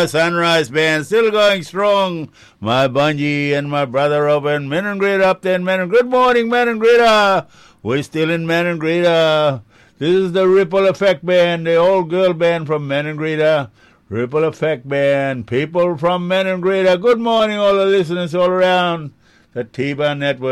Greta Sunrise Band still going strong. My Bungie and my brother over in Men and Greta up there in Men and Good morning, Men and Greta. We're still in Men and Greta. This is the Ripple Effect Band, the old girl band from Men and Greta. Ripple Effect Band, people from Men and Greta. Good morning, all the listeners all around the T-Bar Network.